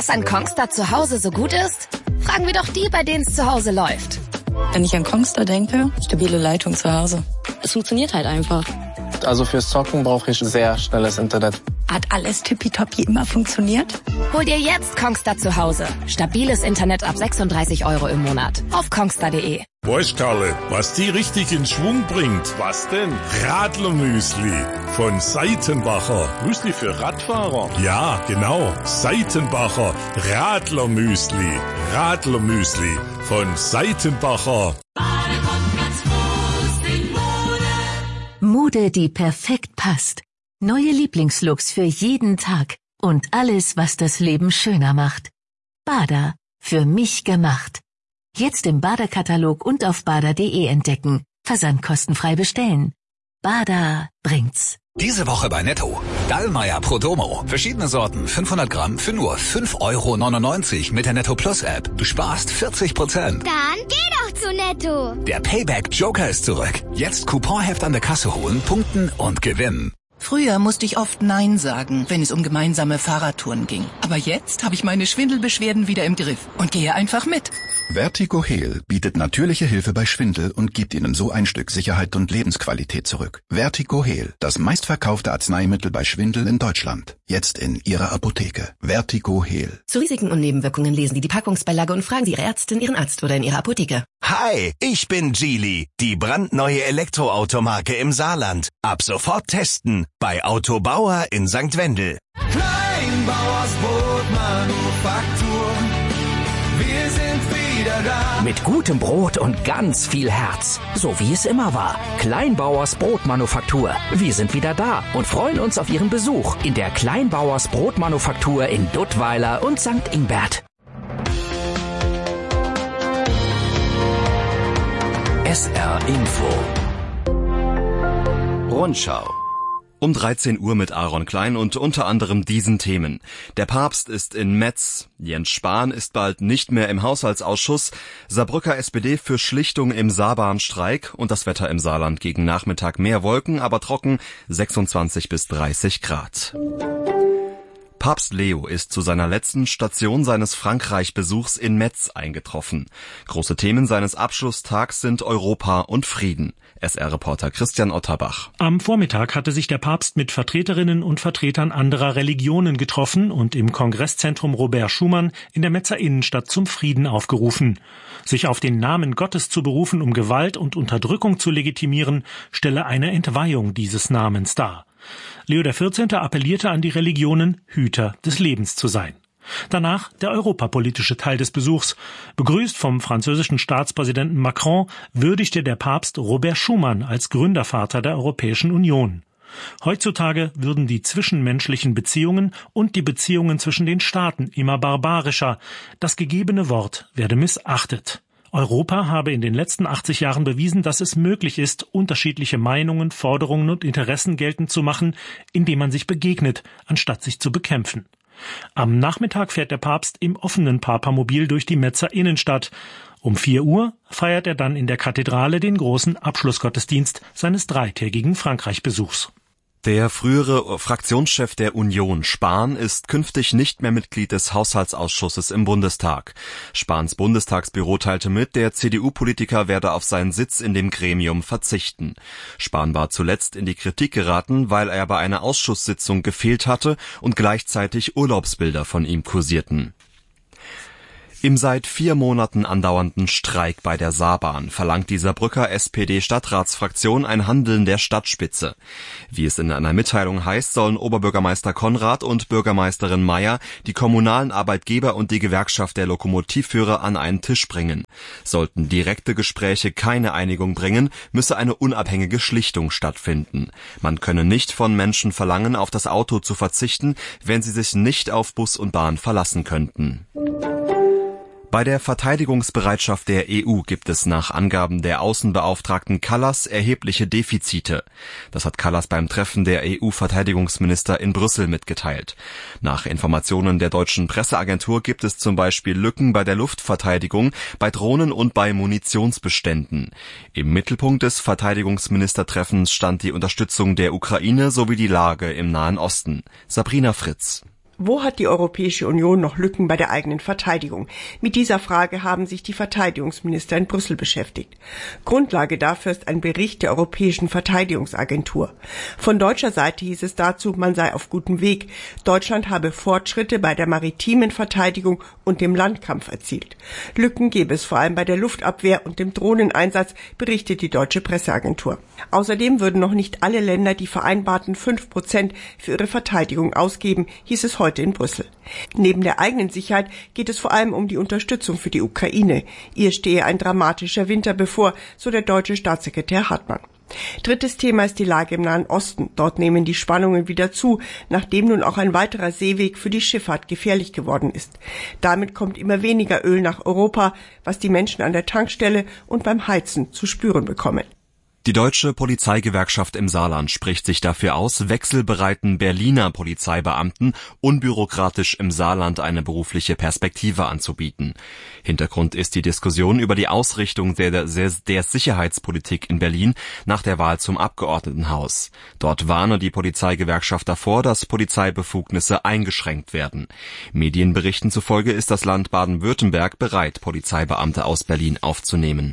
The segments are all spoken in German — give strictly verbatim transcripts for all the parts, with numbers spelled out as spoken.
Was an Kongstar zu Hause so gut ist? Fragen wir doch die, bei denen es zu Hause läuft. Wenn ich an Kongstar denke, stabile Leitung zu Hause. Es funktioniert halt einfach. Also fürs Zocken brauche ich sehr schnelles Internet. Hat alles tippitoppi immer funktioniert? Hol dir jetzt Kongstar zu Hause. Stabiles Internet ab sechsunddreißig Euro im Monat. Auf kongstar punkt de. Weißt Karle, was die richtig in Schwung bringt? Was denn? Radlermüsli von Seitenbacher. Müsli für Radfahrer? Ja, genau. Seitenbacher Radlermüsli. Radlermüsli von Seitenbacher. Mode, die perfekt passt. Neue Lieblingslooks für jeden Tag. Und alles, was das Leben schöner macht. Bada. Für mich gemacht. Jetzt im Bada-Katalog und auf bada punkt de entdecken. Versandkostenfrei bestellen. Bada bringt's. Diese Woche bei Netto. Dallmayr Prodomo. Verschiedene Sorten, fünfhundert Gramm für nur fünf Euro neunundneunzig mit der Netto Plus App. Du sparst vierzig Prozent. Dann geh doch zu Netto. Der Payback Joker ist zurück. Jetzt Couponheft an der Kasse holen, punkten und gewinnen. Früher musste ich oft Nein sagen, wenn es um gemeinsame Fahrradtouren ging. Aber jetzt habe ich meine Schwindelbeschwerden wieder im Griff und gehe einfach mit. Vertigo Heal bietet natürliche Hilfe bei Schwindel und gibt Ihnen so ein Stück Sicherheit und Lebensqualität zurück. Vertigo Heal, das meistverkaufte Arzneimittel bei Schwindel in Deutschland. Jetzt in Ihrer Apotheke. Vertigo Heal. Zu Risiken und Nebenwirkungen lesen Sie die Packungsbeilage und fragen Sie Ihre Ärztin, Ihren Arzt oder in Ihrer Apotheke. Hi, ich bin Geely, die brandneue Elektroautomarke im Saarland. Ab sofort testen bei Autobauer in Sankt Wendel. Kleinbauers Brotmanufaktur, wir sind wieder da. Mit gutem Brot und ganz viel Herz, so wie es immer war. Kleinbauers Brotmanufaktur. Wir sind wieder da und freuen uns auf Ihren Besuch in der Kleinbauers Brotmanufaktur in Duttweiler und Sankt Ingbert. S R Info. Rundschau. Um dreizehn Uhr mit Aaron Klein und unter anderem diesen Themen. Der Papst ist in Metz. Jens Spahn ist bald nicht mehr im Haushaltsausschuss. Saarbrücker S P D für Schlichtung im Saarbahnstreik. Und das Wetter im Saarland gegen Nachmittag mehr Wolken, aber trocken, sechsundzwanzig bis dreißig Grad. Papst Leo ist zu seiner letzten Station seines Frankreich-Besuchs in Metz eingetroffen. Große Themen seines Abschlusstags sind Europa und Frieden. S R-Reporter Christian Otterbach. Am Vormittag hatte sich der Papst mit Vertreterinnen und Vertretern anderer Religionen getroffen und im Kongresszentrum Robert Schumann in der Metzer Innenstadt zum Frieden aufgerufen. Sich auf den Namen Gottes zu berufen, um Gewalt und Unterdrückung zu legitimieren, stelle eine Entweihung dieses Namens dar. Leo der vierzehnte appellierte an die Religionen, Hüter des Lebens zu sein. Danach der europapolitische Teil des Besuchs. Begrüßt vom französischen Staatspräsidenten Macron würdigte der Papst Robert Schuman als Gründervater der Europäischen Union. Heutzutage würden die zwischenmenschlichen Beziehungen und die Beziehungen zwischen den Staaten immer barbarischer. Das gegebene Wort werde missachtet. Europa habe in den letzten achtzig Jahren bewiesen, dass es möglich ist, unterschiedliche Meinungen, Forderungen und Interessen geltend zu machen, indem man sich begegnet, anstatt sich zu bekämpfen. Am Nachmittag fährt der Papst im offenen Papamobil durch die Metzer Innenstadt. Um vier Uhr feiert er dann in der Kathedrale den großen Abschlussgottesdienst seines dreitägigen Frankreich-Besuchs. Der frühere Fraktionschef der Union, Spahn, ist künftig nicht mehr Mitglied des Haushaltsausschusses im Bundestag. Spahns Bundestagsbüro teilte mit, der C D U-Politiker werde auf seinen Sitz in dem Gremium verzichten. Spahn war zuletzt in die Kritik geraten, weil er bei einer Ausschusssitzung gefehlt hatte und gleichzeitig Urlaubsbilder von ihm kursierten. Im seit vier Monaten andauernden Streik bei der Saarbahn verlangt die Saarbrücker S P D-Stadtratsfraktion ein Handeln der Stadtspitze. Wie es in einer Mitteilung heißt, sollen Oberbürgermeister Konrad und Bürgermeisterin Meyer die kommunalen Arbeitgeber und die Gewerkschaft der Lokomotivführer an einen Tisch bringen. Sollten direkte Gespräche keine Einigung bringen, müsse eine unabhängige Schlichtung stattfinden. Man könne nicht von Menschen verlangen, auf das Auto zu verzichten, wenn sie sich nicht auf Bus und Bahn verlassen könnten. Bei der Verteidigungsbereitschaft der E U gibt es nach Angaben der Außenbeauftragten Kallas erhebliche Defizite. Das hat Kallas beim Treffen der E U-Verteidigungsminister in Brüssel mitgeteilt. Nach Informationen der deutschen Presseagentur gibt es zum Beispiel Lücken bei der Luftverteidigung, bei Drohnen und bei Munitionsbeständen. Im Mittelpunkt des Verteidigungsministertreffens stand die Unterstützung der Ukraine sowie die Lage im Nahen Osten. Sabrina Fritz. Wo hat die Europäische Union noch Lücken bei der eigenen Verteidigung? Mit dieser Frage haben sich die Verteidigungsminister in Brüssel beschäftigt. Grundlage dafür ist ein Bericht der Europäischen Verteidigungsagentur. Von deutscher Seite hieß es dazu, man sei auf gutem Weg. Deutschland habe Fortschritte bei der maritimen Verteidigung und dem Landkampf erzielt. Lücken gäbe es vor allem bei der Luftabwehr und dem Drohneneinsatz, berichtet die deutsche Presseagentur. Außerdem würden noch nicht alle Länder die vereinbarten fünf Prozent für ihre Verteidigung ausgeben, hieß es heute in Brüssel. Neben der eigenen Sicherheit geht es vor allem um die Unterstützung für die Ukraine. Ihr stehe ein dramatischer Winter bevor, so der deutsche Staatssekretär Hartmann. Drittes Thema ist die Lage im Nahen Osten. Dort nehmen die Spannungen wieder zu, nachdem nun auch ein weiterer Seeweg für die Schifffahrt gefährlich geworden ist. Damit kommt immer weniger Öl nach Europa, was die Menschen an der Tankstelle und beim Heizen zu spüren bekommen. Die deutsche Polizeigewerkschaft im Saarland spricht sich dafür aus, wechselbereiten Berliner Polizeibeamten unbürokratisch im Saarland eine berufliche Perspektive anzubieten. Hintergrund ist die Diskussion über die Ausrichtung der, der, der Sicherheitspolitik in Berlin nach der Wahl zum Abgeordnetenhaus. Dort warne die Polizeigewerkschaft davor, dass Polizeibefugnisse eingeschränkt werden. Medienberichten zufolge ist das Land Baden-Württemberg bereit, Polizeibeamte aus Berlin aufzunehmen.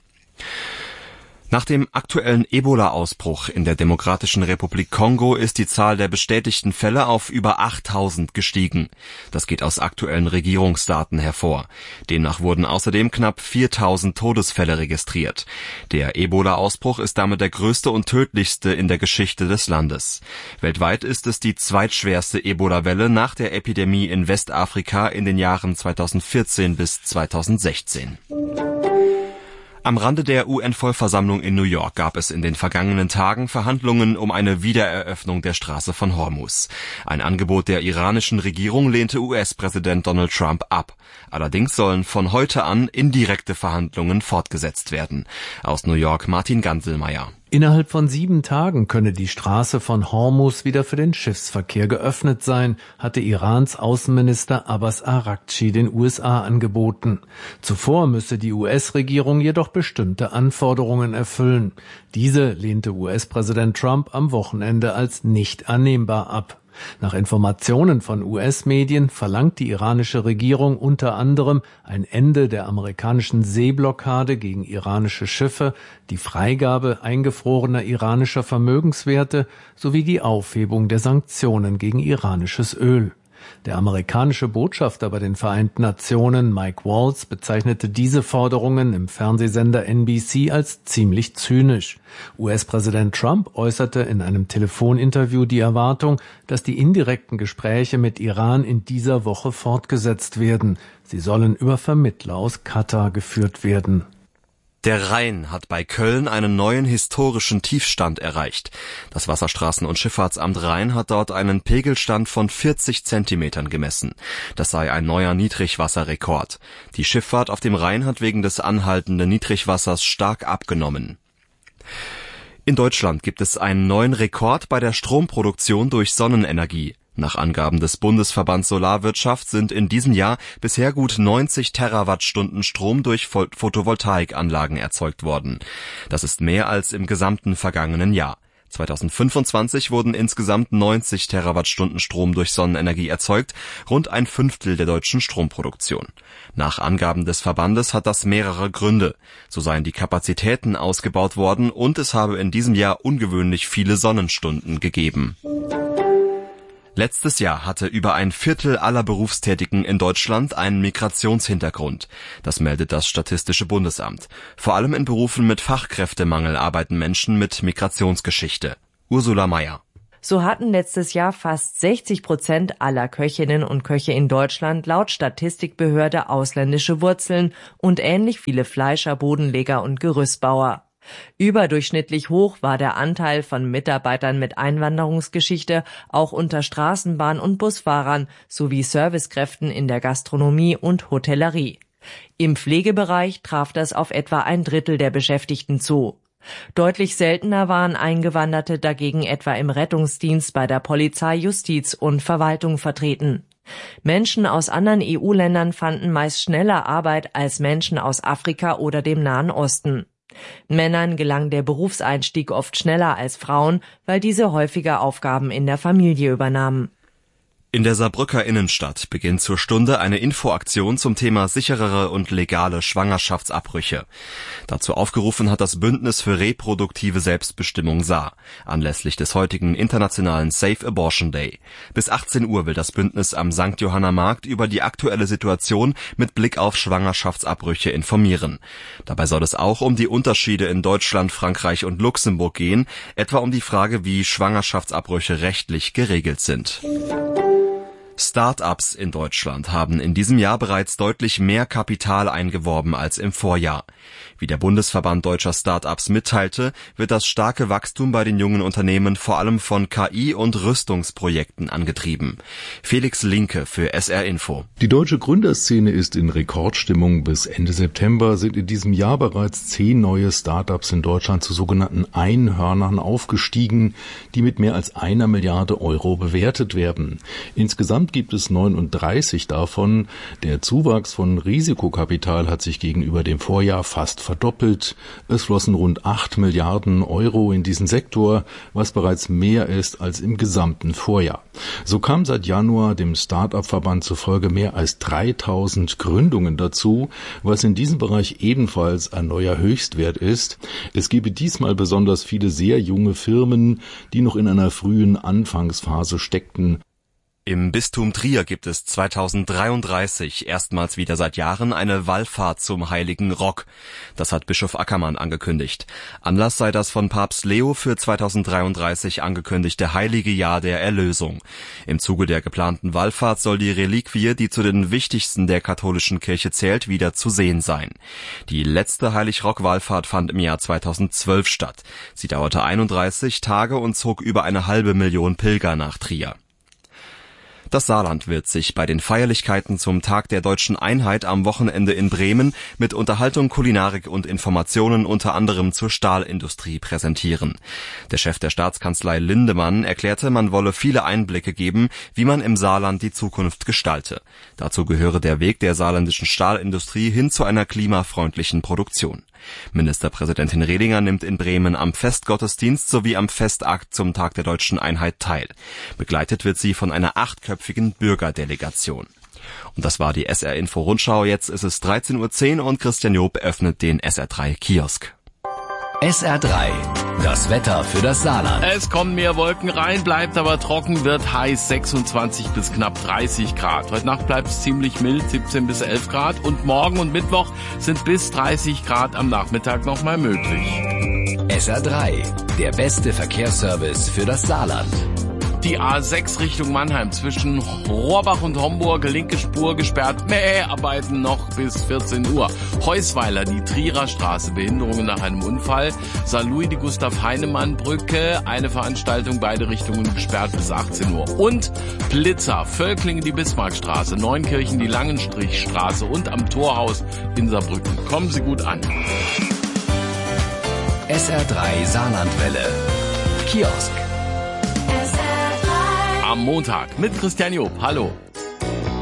Nach dem aktuellen Ebola-Ausbruch in der Demokratischen Republik Kongo ist die Zahl der bestätigten Fälle auf über achttausend gestiegen. Das geht aus aktuellen Regierungsdaten hervor. Demnach wurden außerdem knapp viertausend Todesfälle registriert. Der Ebola-Ausbruch ist damit der größte und tödlichste in der Geschichte des Landes. Weltweit ist es die zweitschwerste Ebola-Welle nach der Epidemie in Westafrika in den Jahren zweitausendvierzehn bis zweitausendsechzehn. Am Rande der U N-Vollversammlung in New York gab es in den vergangenen Tagen Verhandlungen um eine Wiedereröffnung der Straße von Hormuz. Ein Angebot der iranischen Regierung lehnte U S-Präsident Donald Trump ab. Allerdings sollen von heute an indirekte Verhandlungen fortgesetzt werden. Aus New York Martin Ganselmeier. Innerhalb von sieben Tagen könne die Straße von Hormuz wieder für den Schiffsverkehr geöffnet sein, hatte Irans Außenminister Abbas Araghchi den U S A angeboten. Zuvor müsse die U S-Regierung jedoch bestimmte Anforderungen erfüllen. Diese lehnte U S-Präsident Trump am Wochenende als nicht annehmbar ab. Nach Informationen von U S-Medien verlangt die iranische Regierung unter anderem ein Ende der amerikanischen Seeblockade gegen iranische Schiffe, die Freigabe eingefrorener iranischer Vermögenswerte sowie die Aufhebung der Sanktionen gegen iranisches Öl. Der amerikanische Botschafter bei den Vereinten Nationen, Mike Waltz, bezeichnete diese Forderungen im Fernsehsender N B C als ziemlich zynisch. U S-Präsident Trump äußerte in einem Telefoninterview die Erwartung, dass die indirekten Gespräche mit Iran in dieser Woche fortgesetzt werden. Sie sollen über Vermittler aus Katar geführt werden. Der Rhein hat bei Köln einen neuen historischen Tiefstand erreicht. Das Wasserstraßen- und Schifffahrtsamt Rhein hat dort einen Pegelstand von vierzig Zentimetern gemessen. Das sei ein neuer Niedrigwasserrekord. Die Schifffahrt auf dem Rhein hat wegen des anhaltenden Niedrigwassers stark abgenommen. In Deutschland gibt es einen neuen Rekord bei der Stromproduktion durch Sonnenenergie. Nach Angaben des Bundesverbands Solarwirtschaft sind in diesem Jahr bisher gut neunzig Terawattstunden Strom durch Photovoltaikanlagen erzeugt worden. Das ist mehr als im gesamten vergangenen Jahr. zweitausendfünfundzwanzig wurden insgesamt neunzig Terawattstunden Strom durch Sonnenenergie erzeugt, rund ein Fünftel der deutschen Stromproduktion. Nach Angaben des Verbandes hat das mehrere Gründe. So seien die Kapazitäten ausgebaut worden und es habe in diesem Jahr ungewöhnlich viele Sonnenstunden gegeben. Letztes Jahr hatte über ein Viertel aller Berufstätigen in Deutschland einen Migrationshintergrund. Das meldet das Statistische Bundesamt. Vor allem in Berufen mit Fachkräftemangel arbeiten Menschen mit Migrationsgeschichte. Ursula Mayer. So hatten letztes Jahr fast sechzig Prozent aller Köchinnen und Köche in Deutschland laut Statistikbehörde ausländische Wurzeln und ähnlich viele Fleischer, Bodenleger und Gerüstbauer. Überdurchschnittlich hoch war der Anteil von Mitarbeitern mit Einwanderungsgeschichte auch unter Straßenbahn- und Busfahrern sowie Servicekräften in der Gastronomie und Hotellerie. Im Pflegebereich traf das auf etwa ein Drittel der Beschäftigten zu. Deutlich seltener waren Eingewanderte dagegen etwa im Rettungsdienst, bei der Polizei, Justiz und Verwaltung vertreten. Menschen aus anderen E U-Ländern fanden meist schneller Arbeit als Menschen aus Afrika oder dem Nahen Osten. Männern gelang der Berufseinstieg oft schneller als Frauen, weil diese häufiger Aufgaben in der Familie übernahmen. In der Saarbrücker Innenstadt beginnt zur Stunde eine Infoaktion zum Thema sicherere und legale Schwangerschaftsabbrüche. Dazu aufgerufen hat das Bündnis für reproduktive Selbstbestimmung Saar, anlässlich des heutigen internationalen Safe Abortion Day. Bis achtzehn Uhr will das Bündnis am Sankt Johanna Markt über die aktuelle Situation mit Blick auf Schwangerschaftsabbrüche informieren. Dabei soll es auch um die Unterschiede in Deutschland, Frankreich und Luxemburg gehen, etwa um die Frage, wie Schwangerschaftsabbrüche rechtlich geregelt sind. Start-ups in Deutschland haben in diesem Jahr bereits deutlich mehr Kapital eingeworben als im Vorjahr. Wie der Bundesverband Deutscher Start-ups mitteilte, wird das starke Wachstum bei den jungen Unternehmen vor allem von K I- und Rüstungsprojekten angetrieben. Felix Linke für S R Info. Die deutsche Gründerszene ist in Rekordstimmung. Bis Ende September sind in diesem Jahr bereits zehn neue Start-ups in Deutschland zu sogenannten Einhörnern aufgestiegen, die mit mehr als einer Milliarde Euro bewertet werden. Insgesamt gibt es neununddreißig davon. Der Zuwachs von Risikokapital hat sich gegenüber dem Vorjahr fast verdoppelt. Es flossen rund acht Milliarden Euro in diesen Sektor, was bereits mehr ist als im gesamten Vorjahr. So kam seit Januar dem Start-up-Verband zufolge mehr als dreitausend Gründungen dazu, was in diesem Bereich ebenfalls ein neuer Höchstwert ist. Es gebe diesmal besonders viele sehr junge Firmen, die noch in einer frühen Anfangsphase steckten. Im Bistum Trier gibt es zweitausenddreiunddreißig erstmals wieder seit Jahren eine Wallfahrt zum Heiligen Rock. Das hat Bischof Ackermann angekündigt. Anlass sei das von Papst Leo für zweitausenddreiunddreißig angekündigte Heilige Jahr der Erlösung. Im Zuge der geplanten Wallfahrt soll die Reliquie, die zu den wichtigsten der katholischen Kirche zählt, wieder zu sehen sein. Die letzte Heilig-Rock-Wallfahrt fand im Jahr zweitausendzwölf statt. Sie dauerte einunddreißig Tage und zog über eine halbe Million Pilger nach Trier. Das Saarland wird sich bei den Feierlichkeiten zum Tag der Deutschen Einheit am Wochenende in Bremen mit Unterhaltung, Kulinarik und Informationen unter anderem zur Stahlindustrie präsentieren. Der Chef der Staatskanzlei Lindemann erklärte, man wolle viele Einblicke geben, wie man im Saarland die Zukunft gestalte. Dazu gehöre der Weg der saarländischen Stahlindustrie hin zu einer klimafreundlichen Produktion. Ministerpräsidentin Redinger nimmt in Bremen am Festgottesdienst sowie am Festakt zum Tag der Deutschen Einheit teil. Begleitet wird sie von einer achtköpfigen Bürgerdelegation. Und das war die S R Info Rundschau. Jetzt ist es dreizehn Uhr zehn und Christian Job öffnet den S R drei Kiosk. S R drei, das Wetter für das Saarland. Es kommen mehr Wolken rein, bleibt aber trocken, wird heiß, sechsundzwanzig bis knapp dreißig Grad. Heute Nacht bleibt es ziemlich mild, siebzehn bis elf Grad. Und morgen und Mittwoch sind bis dreißig Grad am Nachmittag noch mal möglich. S R drei, der beste Verkehrsservice für das Saarland. Die A sechs Richtung Mannheim zwischen Rohrbach und Homburg, linke Spur gesperrt, Mäharbeiten noch bis vierzehn Uhr. Heusweiler, die Trierer Straße, Behinderungen nach einem Unfall. Saarlouis, die Gustav-Heinemann-Brücke, eine Veranstaltung, beide Richtungen gesperrt bis achtzehn Uhr. Und Blitzer, Völklingen, die Bismarckstraße, Neunkirchen, die Langenstrichstraße und am Torhaus in Saarbrücken. Kommen Sie gut an. S R drei Saarlandwelle. Kiosk. Am Montag mit Christian Job. Hallo.